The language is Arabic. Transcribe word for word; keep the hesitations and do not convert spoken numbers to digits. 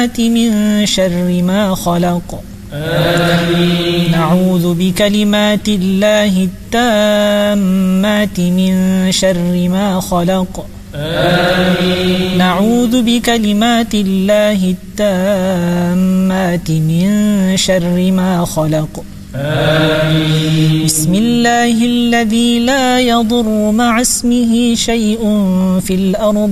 من شر ما خلق آمين. نعوذ بكلمات الله التامات من شر ما خلق آمين. نعوذ بكلمات الله التامات من شر ما خلق آمين. بسم الله الذي لا يضر مع اسمه شيء في الأرض